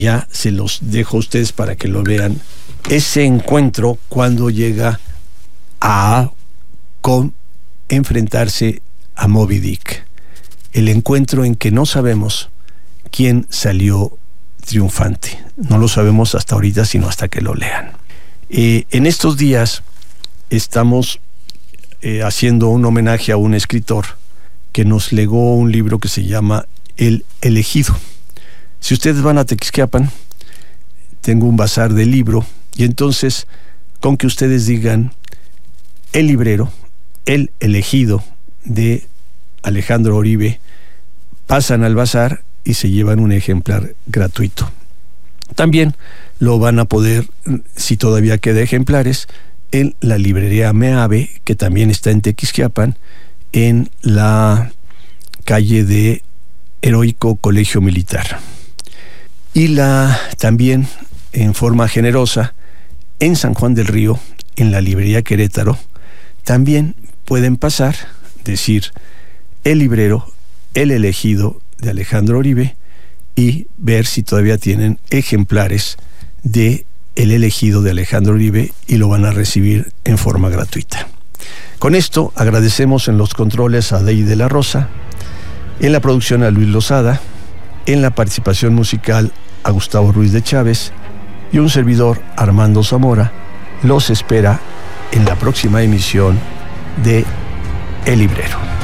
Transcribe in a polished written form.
Ya se los dejo a ustedes para que lo vean. Ese encuentro cuando llega a enfrentarse a Moby Dick. El encuentro en que no sabemos quién salió triunfante. No lo sabemos hasta ahorita, sino hasta que lo lean. En estos días estamos haciendo un homenaje a un escritor que nos legó un libro que se llama El Elegido. Si ustedes van a Tequisquiapan, tengo un bazar de libro, y entonces, con que ustedes digan El Librero, El Elegido, de Alejandro Oribe, pasan al bazar y se llevan un ejemplar gratuito. También lo van a poder, si todavía queda ejemplares, en la librería Meave, que también está en Tequisquiapan, en la calle de Heroico Colegio Militar. Y también, en forma generosa, en San Juan del Río, en la librería Querétaro, también pueden pasar, decir El Librero, El Elegido, de Alejandro Oribe, y ver si todavía tienen ejemplares de El Elegido de Alejandro Oribe, y lo van a recibir en forma gratuita. Con esto agradecemos en los controles a Dey de la Rosa, en la producción a Luis Lozada, en la participación musical a Gustavo Ruiz de Chávez, y un servidor, Armando Zamora, los espera en la próxima emisión de El Librero.